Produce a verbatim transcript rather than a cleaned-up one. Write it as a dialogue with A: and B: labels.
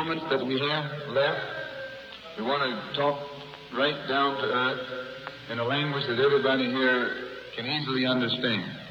A: moments that we have left, we want to talk right down to earth in a language that everybody here can easily understand.